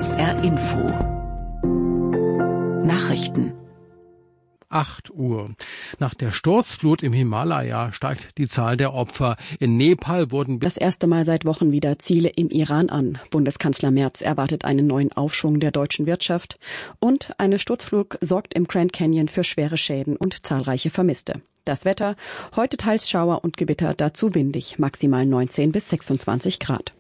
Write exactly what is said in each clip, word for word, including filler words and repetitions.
S R Info. Nachrichten. acht Uhr. Nach der Sturzflut im Himalaya steigt die Zahl der Opfer. In Nepal wurden das erste Mal seit Wochen wieder Ziele im Iran an. Bundeskanzler Merz erwartet einen neuen Aufschwung der deutschen Wirtschaft. Und eine Sturzflut sorgt im Grand Canyon für schwere Schäden und zahlreiche Vermisste. Das Wetter, heute teils Schauer und Gewitter, dazu windig, maximal neunzehn bis sechsundzwanzig Grad.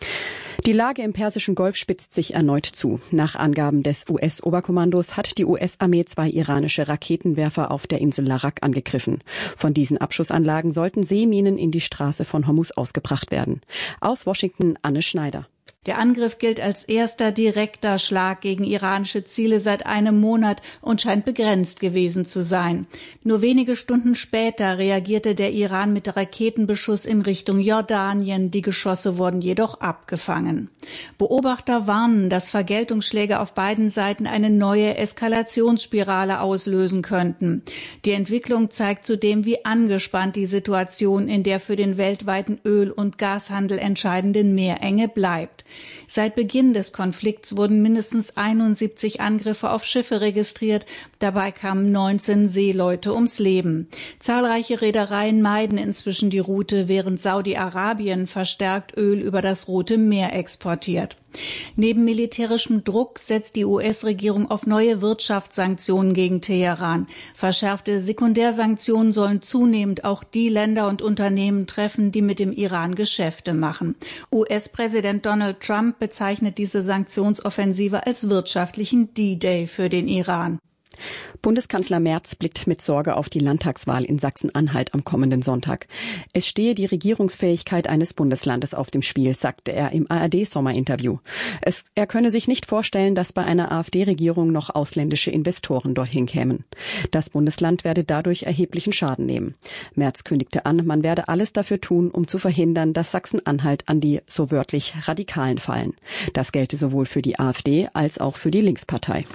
Die Lage im Persischen Golf spitzt sich erneut zu. Nach Angaben des U S-Oberkommandos hat die U S-Armee zwei iranische Raketenwerfer auf der Insel Larak angegriffen. Von diesen Abschussanlagen sollten Seeminen in die Straße von Hormuz ausgebracht werden. Aus Washington Anne Schneider. Der Angriff gilt als erster direkter Schlag gegen iranische Ziele seit einem Monat und scheint begrenzt gewesen zu sein. Nur wenige Stunden später reagierte der Iran mit Raketenbeschuss in Richtung Jordanien. Die Geschosse wurden jedoch abgefangen. Beobachter warnen, dass Vergeltungsschläge auf beiden Seiten eine neue Eskalationsspirale auslösen könnten. Die Entwicklung zeigt zudem, wie angespannt die Situation in der für den weltweiten Öl- und Gashandel entscheidenden Meerenge bleibt. Seit Beginn des Konflikts wurden mindestens einundsiebzig Angriffe auf Schiffe registriert. Dabei kamen neunzehn Seeleute ums Leben. Zahlreiche Reedereien meiden inzwischen die Route, während Saudi-Arabien verstärkt Öl über das Rote Meer exportiert. Neben militärischem Druck setzt die U S-Regierung auf neue Wirtschaftssanktionen gegen Teheran. Verschärfte Sekundärsanktionen sollen zunehmend auch die Länder und Unternehmen treffen, die mit dem Iran Geschäfte machen. U S-Präsident Donald Trump bezeichnet diese Sanktionsoffensive als wirtschaftlichen D-Day für den Iran. Bundeskanzler Merz blickt mit Sorge auf die Landtagswahl in Sachsen-Anhalt am kommenden Sonntag. Es stehe die Regierungsfähigkeit eines Bundeslandes auf dem Spiel, sagte er im A R D-Sommerinterview. Es, er könne sich nicht vorstellen, dass bei einer AfD-Regierung noch ausländische Investoren dorthin kämen. Das Bundesland werde dadurch erheblichen Schaden nehmen. Merz kündigte an, man werde alles dafür tun, um zu verhindern, dass Sachsen-Anhalt an die, so wörtlich, Radikalen fallen. Das gelte sowohl für die AfD als auch für die Linkspartei.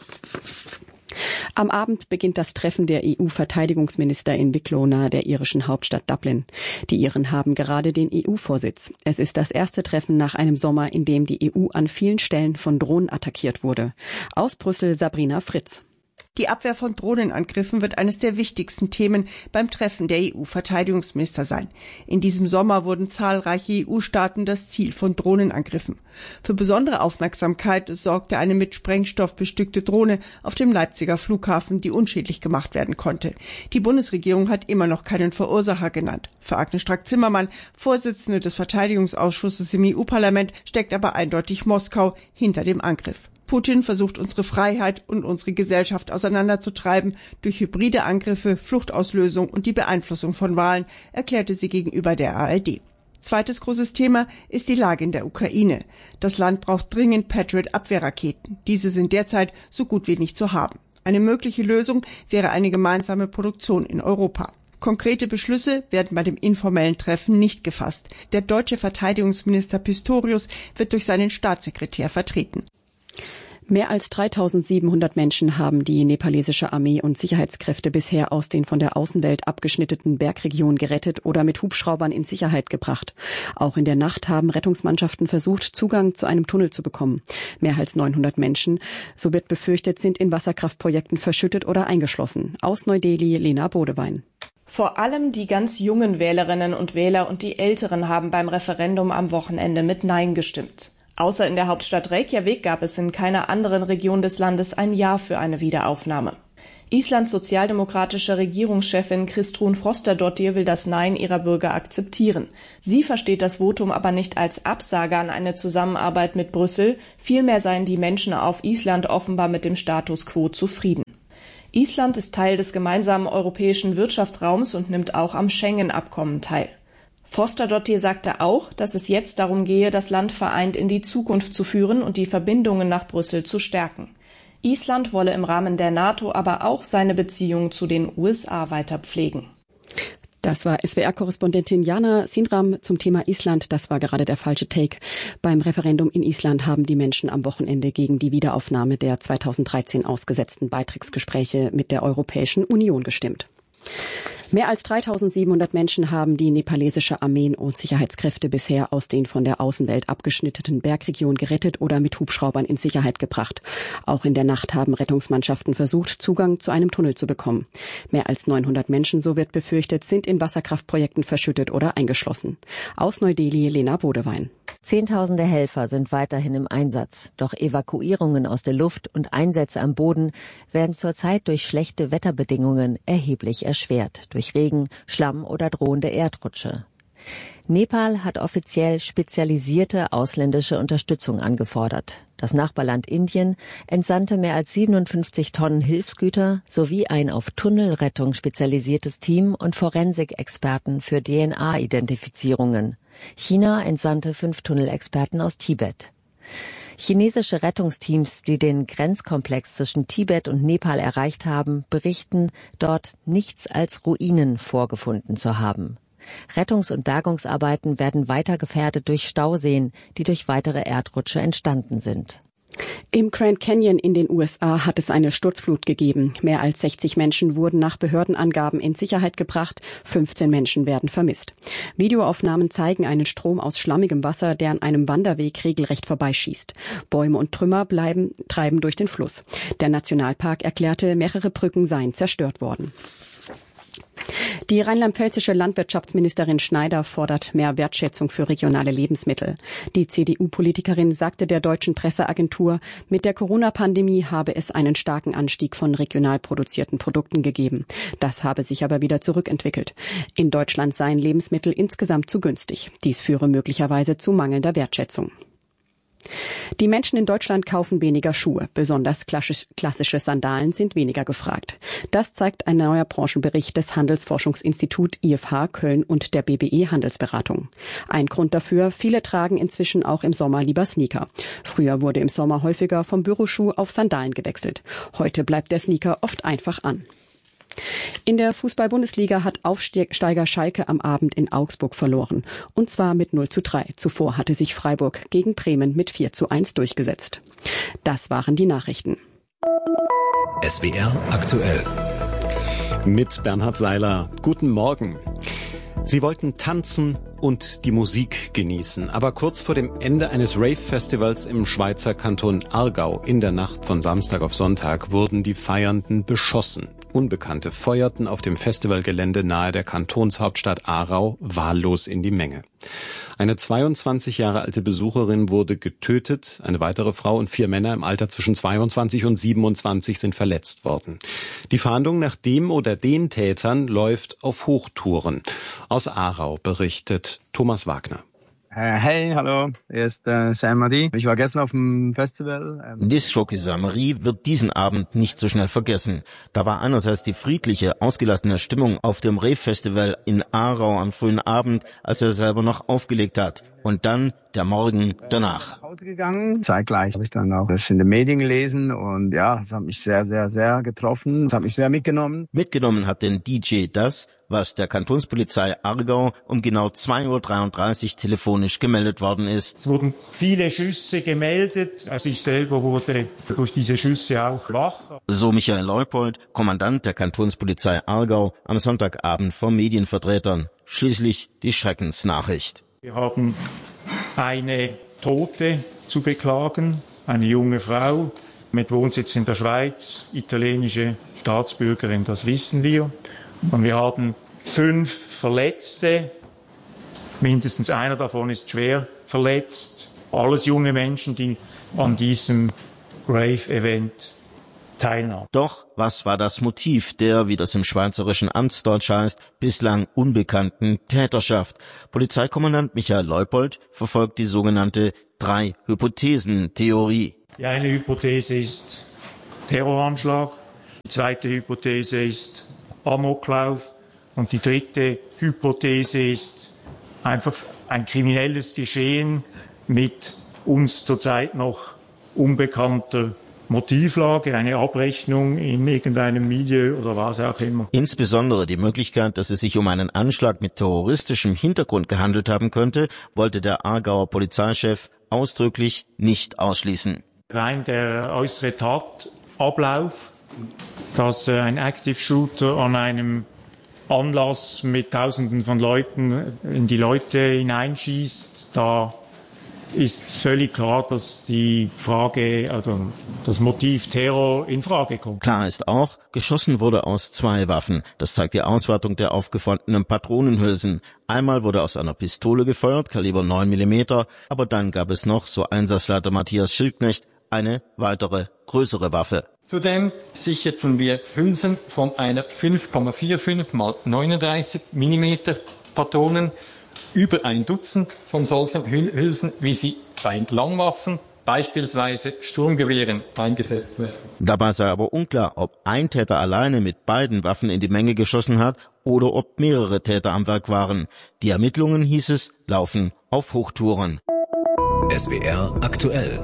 Am Abend beginnt das Treffen der E U-Verteidigungsminister in Wicklow nahe der irischen Hauptstadt Dublin. Die Iren haben gerade den E U-Vorsitz. Es ist das erste Treffen nach einem Sommer, in dem die E U an vielen Stellen von Drohnen attackiert wurde. Aus Brüssel Sabrina Fritz. Die Abwehr von Drohnenangriffen wird eines der wichtigsten Themen beim Treffen der E U-Verteidigungsminister sein. In diesem Sommer wurden zahlreiche E U-Staaten das Ziel von Drohnenangriffen. Für besondere Aufmerksamkeit sorgte eine mit Sprengstoff bestückte Drohne auf dem Leipziger Flughafen, die unschädlich gemacht werden konnte. Die Bundesregierung hat immer noch keinen Verursacher genannt. Für Agnes Strack-Zimmermann, Vorsitzende des Verteidigungsausschusses im E U-Parlament, steckt aber eindeutig Moskau hinter dem Angriff. Putin versucht, unsere Freiheit und unsere Gesellschaft auseinanderzutreiben durch hybride Angriffe, Fluchtauslösung und die Beeinflussung von Wahlen, erklärte sie gegenüber der A R D. Zweites großes Thema ist die Lage in der Ukraine. Das Land braucht dringend Patriot-Abwehrraketen. Diese sind derzeit so gut wie nicht zu haben. Eine mögliche Lösung wäre eine gemeinsame Produktion in Europa. Konkrete Beschlüsse werden bei dem informellen Treffen nicht gefasst. Der deutsche Verteidigungsminister Pistorius wird durch seinen Staatssekretär vertreten. Mehr als dreitausendsiebenhundert Menschen haben die nepalesische Armee und Sicherheitskräfte bisher aus den von der Außenwelt abgeschnittenen Bergregionen gerettet oder mit Hubschraubern in Sicherheit gebracht. Auch in der Nacht haben Rettungsmannschaften versucht, Zugang zu einem Tunnel zu bekommen. Mehr als neunhundert Menschen, so wird befürchtet, sind in Wasserkraftprojekten verschüttet oder eingeschlossen. Aus Neu-Delhi Lena Bodewein. Vor allem die ganz jungen Wählerinnen und Wähler und die Älteren haben beim Referendum am Wochenende mit Nein gestimmt. Außer in der Hauptstadt Reykjavik gab es in keiner anderen Region des Landes ein Ja für eine Wiederaufnahme. Islands sozialdemokratische Regierungschefin Kristrún Frostadóttir will das Nein ihrer Bürger akzeptieren. Sie versteht das Votum aber nicht als Absage an eine Zusammenarbeit mit Brüssel, vielmehr seien die Menschen auf Island offenbar mit dem Status quo zufrieden. Island ist Teil des gemeinsamen europäischen Wirtschaftsraums und nimmt auch am Schengen-Abkommen teil. Frostadóttir sagte auch, dass es jetzt darum gehe, das Land vereint in die Zukunft zu führen und die Verbindungen nach Brüssel zu stärken. Island wolle im Rahmen der NATO aber auch seine Beziehungen zu den U S A weiter pflegen. Das war S W R-Korrespondentin Jana Sinram zum Thema Island. Das war gerade der falsche Take. Beim Referendum in Island haben die Menschen am Wochenende gegen die Wiederaufnahme der zweitausenddreizehn ausgesetzten Beitrittsgespräche mit der Europäischen Union gestimmt. Mehr als dreitausendsiebenhundert Menschen haben die nepalesische Armeen und Sicherheitskräfte bisher aus den von der Außenwelt abgeschnittenen Bergregionen gerettet oder mit Hubschraubern in Sicherheit gebracht. Auch in der Nacht haben Rettungsmannschaften versucht, Zugang zu einem Tunnel zu bekommen. Mehr als neunhundert Menschen, so wird befürchtet, sind in Wasserkraftprojekten verschüttet oder eingeschlossen. Aus Neu-Delhi, Lena Bodewein. Zehntausende Helfer sind weiterhin im Einsatz. Doch Evakuierungen aus der Luft und Einsätze am Boden werden zurzeit durch schlechte Wetterbedingungen erheblich erschwert. Durch Regen, Schlamm oder drohende Erdrutsche. Nepal hat offiziell spezialisierte ausländische Unterstützung angefordert. Das Nachbarland Indien entsandte mehr als siebenundfünfzig Tonnen Hilfsgüter sowie ein auf Tunnelrettung spezialisiertes Team und Forensikexperten für D N A-Identifizierungen. China entsandte fünf Tunnelexperten aus Tibet. Chinesische Rettungsteams, die den Grenzkomplex zwischen Tibet und Nepal erreicht haben, berichten, dort nichts als Ruinen vorgefunden zu haben. Rettungs- und Bergungsarbeiten werden weiter gefährdet durch Stauseen, die durch weitere Erdrutsche entstanden sind. Im Grand Canyon in den U S A hat es eine Sturzflut gegeben. Mehr als sechzig Menschen wurden nach Behördenangaben in Sicherheit gebracht. fünfzehn Menschen werden vermisst. Videoaufnahmen zeigen einen Strom aus schlammigem Wasser, der an einem Wanderweg regelrecht vorbeischießt. Bäume und Trümmer bleiben, treiben durch den Fluss. Der Nationalpark erklärte, mehrere Brücken seien zerstört worden. Die rheinland-pfälzische Landwirtschaftsministerin Schneider fordert mehr Wertschätzung für regionale Lebensmittel. Die C D U-Politikerin sagte der deutschen Presseagentur, mit der Corona-Pandemie habe es einen starken Anstieg von regional produzierten Produkten gegeben. Das habe sich aber wieder zurückentwickelt. In Deutschland seien Lebensmittel insgesamt zu günstig. Dies führe möglicherweise zu mangelnder Wertschätzung. Die Menschen in Deutschland kaufen weniger Schuhe. Besonders klassische Sandalen sind weniger gefragt. Das zeigt ein neuer Branchenbericht des Handelsforschungsinstitut I F H Köln und der B B E Handelsberatung. Ein Grund dafür, viele tragen inzwischen auch im Sommer lieber Sneaker. Früher wurde im Sommer häufiger vom Büroschuh auf Sandalen gewechselt. Heute bleibt der Sneaker oft einfach an. In der Fußball-Bundesliga hat Aufsteiger Schalke am Abend in Augsburg verloren. Und zwar mit null zu drei. Zuvor hatte sich Freiburg gegen Bremen mit vier zu eins durchgesetzt. Das waren die Nachrichten. S W R aktuell. Mit Bernhard Seiler. Guten Morgen. Sie wollten tanzen und die Musik genießen. Aber kurz vor dem Ende eines Rave-Festivals im Schweizer Kanton Aargau in der Nacht von Samstag auf Sonntag wurden die Feiernden beschossen. Unbekannte feuerten auf dem Festivalgelände nahe der Kantonshauptstadt Aarau wahllos in die Menge. Eine zweiundzwanzig Jahre alte Besucherin wurde getötet, eine weitere Frau und vier Männer im Alter zwischen zweiundzwanzig und siebenundzwanzig sind verletzt worden. Die Fahndung nach dem oder den Tätern läuft auf Hochtouren. Aus Aarau berichtet Thomas Wagner. Hey, hallo, hier ist äh, Saint-Marie. Ich war gestern auf dem Festival. Ähm Disc-Jockey Saint-Marie wird diesen Abend nicht so schnell vergessen. Da war einerseits die friedliche, ausgelassene Stimmung auf dem Rave-Festival in Aarau am frühen Abend, als er selber noch aufgelegt hat. Und dann der Morgen danach. Nach Hause gegangen. Zeitgleich habe ich dann auch das in den Medien gelesen und ja, das hat mich sehr, sehr, sehr getroffen. Das hat mich sehr mitgenommen. Mitgenommen hat den D J das, was der Kantonspolizei Aargau um genau zwei Uhr dreiunddreißig telefonisch gemeldet worden ist. Es wurden viele Schüsse gemeldet. Also ich selber wurde durch diese Schüsse auch wach. So Michael Leupold, Kommandant der Kantonspolizei Aargau, am Sonntagabend vor Medienvertretern. Schließlich die Schreckensnachricht. Wir haben eine Tote zu beklagen, eine junge Frau mit Wohnsitz in der Schweiz, italienische Staatsbürgerin, das wissen wir. Und wir haben fünf Verletzte, mindestens einer davon ist schwer verletzt. Alles junge Menschen, die an diesem Rave-Event teilnahmen. Doch was war das Motiv der, wie das im schweizerischen Amtsdeutsch heißt, bislang unbekannten Täterschaft? Polizeikommandant Michael Leupold verfolgt die sogenannte Drei-Hypothesen-Theorie. Die eine Hypothese ist Terroranschlag, die zweite Hypothese ist Amoklauf und die dritte Hypothese ist einfach ein kriminelles Geschehen mit uns zurzeit noch unbekannter Motivlage, eine Abrechnung in irgendeinem Milieu oder was auch immer. Insbesondere die Möglichkeit, dass es sich um einen Anschlag mit terroristischem Hintergrund gehandelt haben könnte, wollte der Aargauer Polizeichef ausdrücklich nicht ausschließen. Rein der äußere Tatablauf, dass ein Active Shooter an einem Anlass mit Tausenden von Leuten in die Leute hineinschießt, da ist völlig klar, dass die Frage, also das Motiv Terror in Frage kommt. Klar ist auch, geschossen wurde aus zwei Waffen. Das zeigt die Auswertung der aufgefundenen Patronenhülsen. Einmal wurde aus einer Pistole gefeuert, Kaliber neun Millimeter, aber dann gab es noch, so Einsatzleiter Matthias Schildknecht, eine weitere, größere Waffe. Zudem sicherten wir Hülsen von einer fünf Komma fünfundvierzig mal neununddreißig Millimeter Patronen, über ein Dutzend von solchen Hülsen, wie sie bei Langwaffen, beispielsweise Sturmgewehren, eingesetzt werden. Dabei sei aber unklar, ob ein Täter alleine mit beiden Waffen in die Menge geschossen hat oder ob mehrere Täter am Werk waren. Die Ermittlungen, hieß es, laufen auf Hochtouren. S W R aktuell.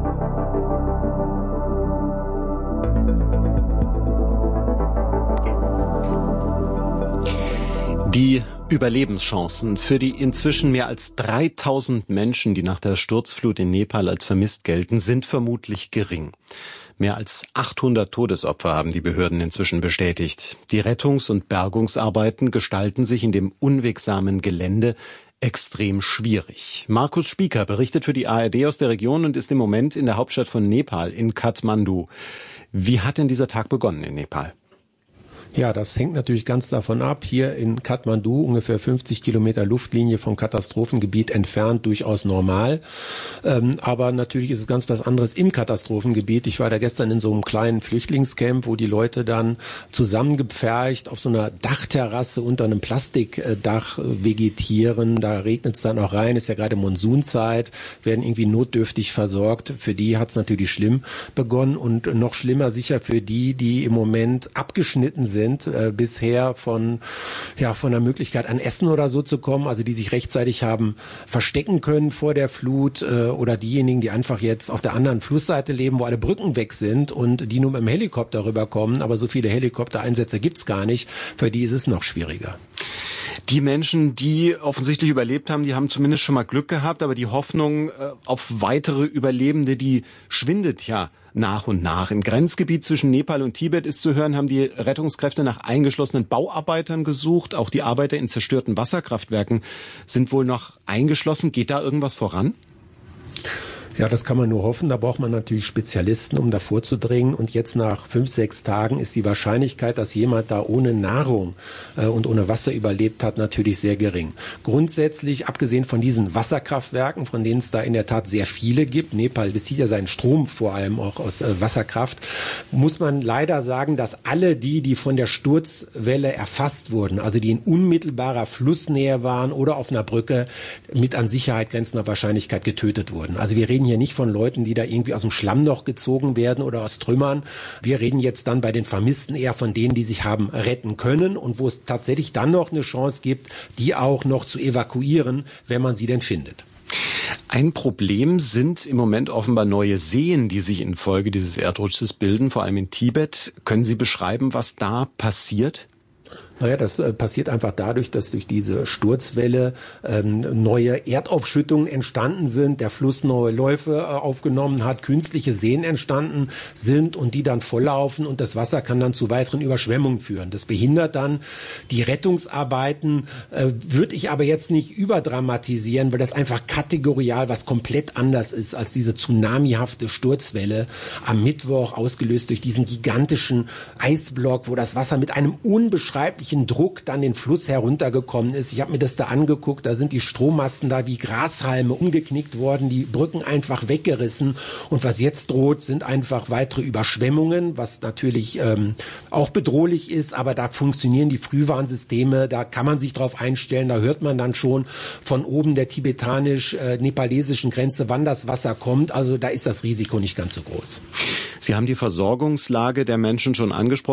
Die Überlebenschancen für die inzwischen mehr als dreitausend Menschen, die nach der Sturzflut in Nepal als vermisst gelten, sind vermutlich gering. Mehr als achthundert Todesopfer haben die Behörden inzwischen bestätigt. Die Rettungs- und Bergungsarbeiten gestalten sich in dem unwegsamen Gelände extrem schwierig. Markus Spieker berichtet für die A R D aus der Region und ist im Moment in der Hauptstadt von Nepal, in Kathmandu. Wie hat denn dieser Tag begonnen in Nepal? Ja, das hängt natürlich ganz davon ab. Hier in Kathmandu, ungefähr fünfzig Kilometer Luftlinie vom Katastrophengebiet entfernt, durchaus normal. Ähm, aber natürlich ist es ganz was anderes im Katastrophengebiet. Ich war da gestern in so einem kleinen Flüchtlingscamp, wo die Leute dann zusammengepfercht auf so einer Dachterrasse unter einem Plastikdach vegetieren. Da regnet es dann auch rein, ist ja gerade Monsunzeit, werden irgendwie notdürftig versorgt. Für die hat es natürlich schlimm begonnen und noch schlimmer sicher für die, die im Moment abgeschnitten sind. sind, äh, bisher von, ja, von der Möglichkeit an Essen oder so zu kommen, also die sich rechtzeitig haben verstecken können vor der Flut, äh, oder diejenigen, die einfach jetzt auf der anderen Flussseite leben, wo alle Brücken weg sind und die nur mit dem Helikopter rüberkommen, aber so viele Helikoptereinsätze gibt's gar nicht, für die ist es noch schwieriger. Die Menschen, die offensichtlich überlebt haben, die haben zumindest schon mal Glück gehabt, aber die Hoffnung äh, auf weitere Überlebende, die schwindet ja nach und nach. Im Grenzgebiet zwischen Nepal und Tibet ist zu hören, haben die Rettungskräfte nach eingeschlossenen Bauarbeitern gesucht. Auch die Arbeiter in zerstörten Wasserkraftwerken sind wohl noch eingeschlossen. Geht da irgendwas voran? Ja, das kann man nur hoffen. Da braucht man natürlich Spezialisten, um da vorzudringen. Und jetzt nach fünf, sechs Tagen ist die Wahrscheinlichkeit, dass jemand da ohne Nahrung äh, und ohne Wasser überlebt hat, natürlich sehr gering. Grundsätzlich, abgesehen von diesen Wasserkraftwerken, von denen es da in der Tat sehr viele gibt, Nepal bezieht ja seinen Strom vor allem auch aus äh, Wasserkraft, muss man leider sagen, dass alle die, die von der Sturzwelle erfasst wurden, also die in unmittelbarer Flussnähe waren oder auf einer Brücke, mit an Sicherheit grenzender Wahrscheinlichkeit getötet wurden. Also wir reden hier nicht von Leuten, die da irgendwie aus dem Schlamm noch gezogen werden oder aus Trümmern. Wir reden jetzt dann bei den Vermissten eher von denen, die sich haben retten können und wo es tatsächlich dann noch eine Chance gibt, die auch noch zu evakuieren, wenn man sie denn findet. Ein Problem sind im Moment offenbar neue Seen, die sich infolge dieses Erdrutsches bilden, vor allem in Tibet. Können Sie beschreiben, was da passiert? Naja, das äh, passiert einfach dadurch, dass durch diese Sturzwelle ähm, neue Erdaufschüttungen entstanden sind, der Fluss neue Läufe äh, aufgenommen hat, künstliche Seen entstanden sind und die dann volllaufen und das Wasser kann dann zu weiteren Überschwemmungen führen. Das behindert dann die Rettungsarbeiten, äh, würde ich aber jetzt nicht überdramatisieren, weil das einfach kategorial was komplett anders ist als diese tsunamihafte Sturzwelle am Mittwoch, ausgelöst durch diesen gigantischen Eisblock, wo das Wasser mit einem unbeschreiblichen Druck dann den Fluss heruntergekommen ist. Ich habe mir das da angeguckt, da sind die Strommasten da wie Grashalme umgeknickt worden, die Brücken einfach weggerissen und was jetzt droht, sind einfach weitere Überschwemmungen, was natürlich ähm, auch bedrohlich ist, aber da funktionieren die Frühwarnsysteme, da kann man sich drauf einstellen, da hört man dann schon von oben der tibetanisch-nepalesischen Grenze, wann das Wasser kommt, also da ist das Risiko nicht ganz so groß. Sie haben die Versorgungslage der Menschen schon angesprochen.